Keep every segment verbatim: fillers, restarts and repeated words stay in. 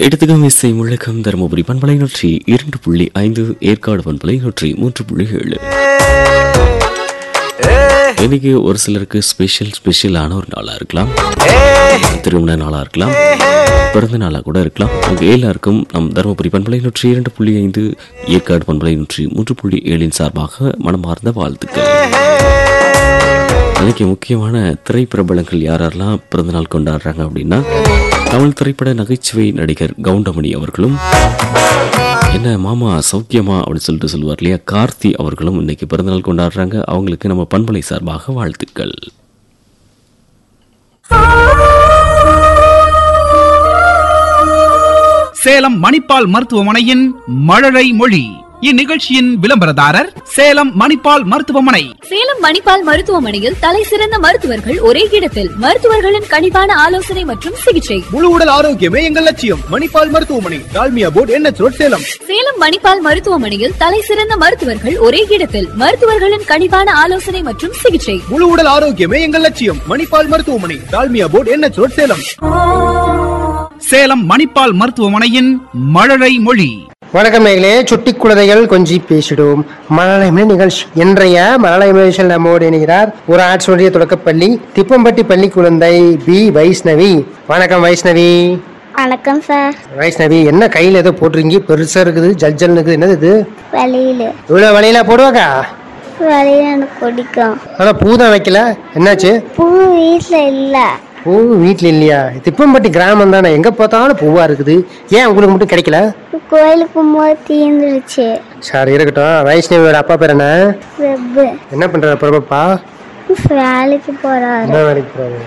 இடத்துக்கும் இசை முழக்கம் தருமபுரி பண்பலை நூற்றி இரண்டு புள்ளி ஐந்து, ஏற்காடு பண்பலை நூற்றி மூன்று புள்ளி ஏழு. இன்னைக்கு ஒரு சிலருக்கு ஸ்பெஷல் ஸ்பெஷலான ஒரு நாளா இருக்கலாம், திருமண நாளா இருக்கலாம், பிறந்த நாளா கூட இருக்கலாம். அவங்க எல்லாருக்கும் நம் தருமபுரி பண்பலை நூற்றி இரண்டு புள்ளி ஐந்து, ஏற்காடு பண்பலை நூற்றி மூன்று புள்ளி ஏழின் சார்பாக மனமார்ந்த வாழ்த்துக்கள். இன்னைக்கு முக்கியமான திரைப்பிரபலங்கள் யாரெல்லாம் பிறந்தநாள் கொண்டாடுறாங்க அப்படின்னா, தமிழ் திரைப்பட நகைச்சுவை நடிகர் கவுண்டமணி அவர்களும், என்ன மாமா சௌக்கியமா அப்படின்னு சொல்லிட்டு சொல்லுவார் இல்லையா, கார்த்தி அவர்களும் இன்னைக்கு பிறந்தநாள் கொண்டாடுறாங்க. அவங்களுக்கு நம்ம பண்பலை சார்பாக வாழ்த்துக்கள். சேலம் மணிப்பால் மருத்துவமனையின் மழலை மொழி இந்நிகழ்ச்சியின் விளம்பரதாரர் சேலம் மணிப்பால் மருத்துவமனை. சேலம் மணிப்பால் மருத்துவமனையில் தலை சிறந்த மருத்துவர்கள் ஒரே இடத்தில், மருத்துவர்களின் கனிவான ஆலோசனை மற்றும் சிகிச்சை. முழு உடல் ஆரோக்கியமே எங்கள் லட்சியம். மணிப்பால் மருத்துவமனை, Dalmia board, NH road, Salem. Salem Manipal மருத்துவமனையில் தலை சிறந்த மருத்துவர்கள் ஒரே இடத்தில், மருத்துவர்களின் கனிவான ஆலோசனை மற்றும் சிகிச்சை. முழு உடல் ஆரோக்கியமே எங்கள் லட்சியம். மணிப்பால் மருத்துவமனை, Dalmia board, NH road, Salem. Salem Manipal மருத்துவமனையின் மழலை மொழி. வணக்கம் நேயர்களே, சுட்டி குழந்தைகள் கொஞ்சி பேசிடும் மழலை மொழி நிகழ்ச்சி. இன்றைய மழலை மொழியில் நம்மோடு இணைகிறார் ஒரு ஆட்சி ஒன்றிய தொடக்கப்பள்ளி திப்பம்பட்டி பள்ளி குழந்தை பி வைஷ்ணவி. வணக்கம் வைஷ்ணவி. வணக்கம் சார். வைஷ்ணவி, என்ன கையில ஏதோ போட்டுருங்க, பெருசா இருக்குது, ஜல் ஜல் இருக்குது, என்னது இது? வழியில. இவ்வளவு வழியில போடுவாக்கா? வழியில எனக்கு பிடிக்கும். ஆனா பூ தான் வைக்கல, என்னாச்சு? பூ வீட்டுல இல்ல. பூ வீட்டுல இல்லையா? திப்பம்பட்டி கிராமம் தானே, எங்க பார்த்தாலும் பூவா இருக்குது. ஏன் உங்களுக்கு மட்டும் கிடைக்கல? கோயிலுக்கு போது தீர்ந்துருச்சு. சரி, இருக்கட்டும். வைஷ்ணவியோட அப்பா பேர் என்ன? பிரபு. என்ன பண்றாரு பிரபப்பா? வேலைக்கு போறாரு. என்ன வேலைக்கு போறாரு?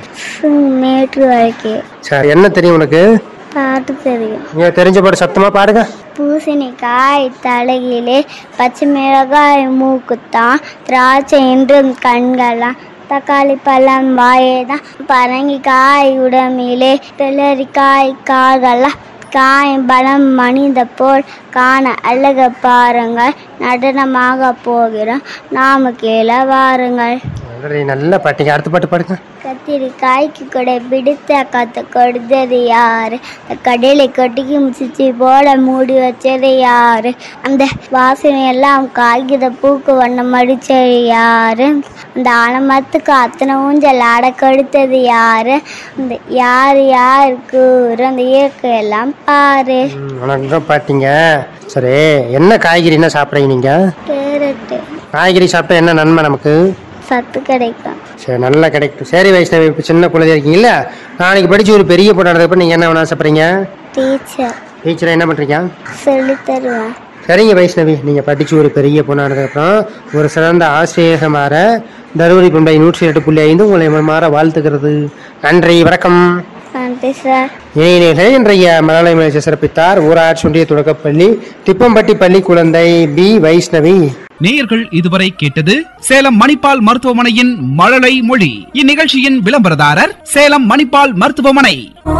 மேட்ரு வேலைக்கு. சரி, என்ன தெரியும் உனக்கு? பாட்டு தெரியும். நீங்க தெரிஞ்ச பாட்டு சத்தமா பாடுங்க. பூசணிக்காய் தலையிலே, பச்சை மிளகாய் மூக்குத்தான், திராட்சை என்றும் கண்களாம், தக்காளி பழம் வாயேதான், பரங்கிக்காய் உடம்பிலே, வெள்ளரிக்காய் கால்களா, காய் பலம் மனித போல் காண அழக பாருங்கள், நடனமாக போகிறோம் நாம கீழ வாருங்கள். நல்ல பாட்டீங்க. அடுத்த பாட்டு பாடுங்க. கத்திரிக்காய்க்கு கூட பிடித்த கத்த கொடுத்தது யாரு, கடலை கொட்டிக்கு முசிச்சு போல மூடி வச்சது யாரு, அந்த வாசனை எல்லாம் காய்கிற பூக்கு வண்ணம் அடிச்சது யாரு, அந்த ஆலமரத்துக்கு அத்தனை ஊஞ்சல் ஆட கொடுத்தது யாரு, அந்த யாரு யாருக்கு அந்த இயற்கை எல்லாம் பாரு. உனக்கு பாட்டீங்க. சரி, என்ன காய்கறி என்ன சாப்பிட்றீங்க நீங்க? கேரட்டு. காய்கறி சாப்பிட்டா என்ன நன்மை நமக்கு? சத்து கிடைக்கும். சரி, நல்லா கிடைக்கும். சரி வைஷ்ணவி, இப்போ சின்ன குழந்தை இருக்கீங்கல்ல, நாளைக்கு படிச்சு ஒரு பெரிய போட்டாடுறப்ப நீங்க என்ன வேணா ஆசைப்படுறீங்க? டீச்சர். டீச்சரா என்ன பண்றீங்க? சொல்லி தருவேன். சரிங்க வைஷ்ணவி, நீங்க படிச்சு ஒரு பெரிய பொண்ணானதுக்கப்புறம் ஒரு சிறந்த ஆசிரியராக மாற தருமபுரி பண்பலை நூற்றி எட்டு புள்ளி ஐந்து உங்களை மாற வாழ்த்துக்கிறது. நன்றி, வணக்கம். நன்றி சார். இணையர்கள் இன்றைய மழலை மொழி சிறப்பித்தார் ஊராட்சி ஒன்றிய தொடக்கப்பள்ளி திப்பம்பட்டி பள்ளி குழந்தை பி வைஷ்ணவி. நேயர்கள் இதுவரை கேட்டது சேலம் மணிப்பால் மருத்துவமனையின் மழலை மொழி. இந்நிகழ்ச்சியின் விளம்பரதாரர் சேலம் மணிப்பால் மருத்துவமனை.